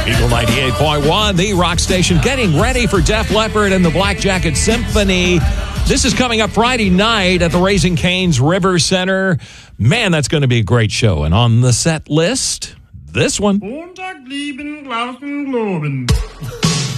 Eagle 98.1, the rock station, getting ready for Def Leppard and the Black Jacket Symphony. This is coming up Friday night at the Raising Cane's River Center. Man, that's going to be a great show. And on the set list, this one. Montag, lieben, Glauben, Globen.